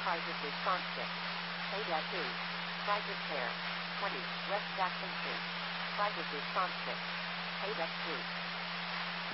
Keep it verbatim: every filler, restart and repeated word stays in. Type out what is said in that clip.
Private responsive. Paid at two. Private care. twenty. West Jackson Street. Private responsive. Paid at two.